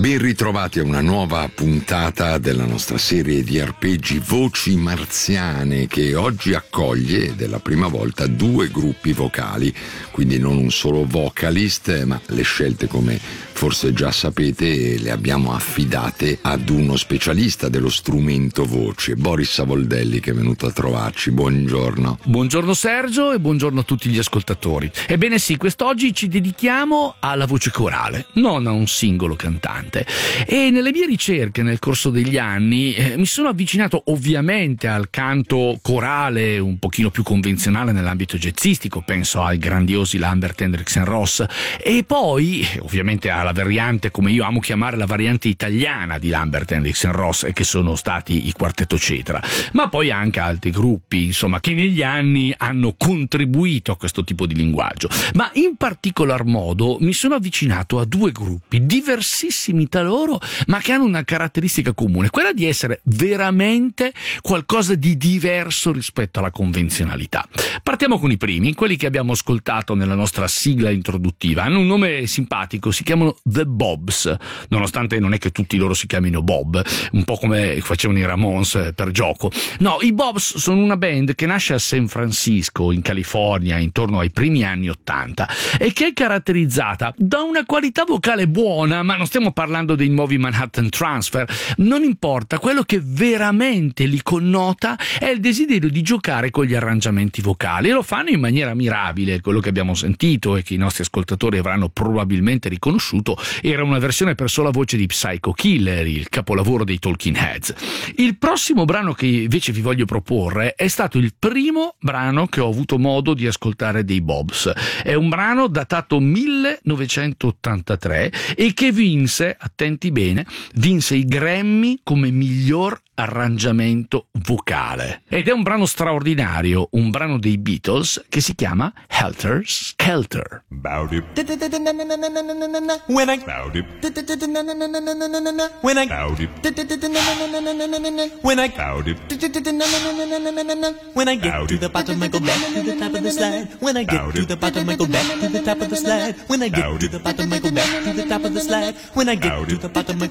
Ben ritrovati a una nuova puntata della nostra serie di arpeggi Voci Marziane, che oggi accoglie, ed è la prima volta, 2 gruppi vocali, quindi non un solo vocalist, ma le scelte, come forse già sapete, le abbiamo affidate ad uno specialista dello strumento voce, Boris Savoldelli, che è venuto a trovarci. Buongiorno. Buongiorno Sergio e buongiorno a tutti gli ascoltatori. Ebbene sì, quest'oggi ci dedichiamo alla voce corale, non a un singolo cantante. E nelle mie ricerche nel corso degli anni mi sono avvicinato ovviamente al canto corale un pochino più convenzionale nell'ambito jazzistico, penso ai grandiosi Lambert, Hendricks and Ross, e poi ovviamente alla variante, come io amo chiamare, la variante italiana di Lambert, Hendricks and Ross, che sono stati i Quartetto Cetra, ma poi anche altri gruppi, insomma, che negli anni hanno contribuito a questo tipo di linguaggio. Ma in particolar modo mi sono avvicinato a 2 gruppi diversissimi tra loro, ma che hanno una caratteristica comune, quella di essere veramente qualcosa di diverso rispetto alla convenzionalità. Partiamo con i primi, quelli che abbiamo ascoltato nella nostra sigla introduttiva. Hanno un nome simpatico, si chiamano The Bobs, nonostante non è che tutti loro si chiamino Bob, un po' come facevano i Ramones per gioco. No, i Bobs sono una band che nasce a San Francisco, in California, intorno ai primi anni '80, e che è caratterizzata da una qualità vocale buona, ma non stiamo parlando dei nuovi Manhattan Transfer. Non importa, quello che veramente li connota è il desiderio di giocare con gli arrangiamenti vocali, e lo fanno in maniera mirabile. Quello che abbiamo sentito e che i nostri ascoltatori avranno probabilmente riconosciuto era una versione per sola voce di Psycho Killer, il capolavoro dei Talking Heads. Il prossimo brano che invece vi voglio proporre è stato il primo brano che ho avuto modo di ascoltare dei Bobs. È un brano datato 1983 e che vinse, attenti bene, vinse i Grammy come miglior arrangiamento vocale. Ed è un brano straordinario, un brano dei Beatles che si chiama Helter Skelter. When I get to the bottom, I go back to the top of the slide. When I get to the bottom, I go back to the top of the slide. When I get to the bottom, I go back to the top of the slide. When I get to the bottom, I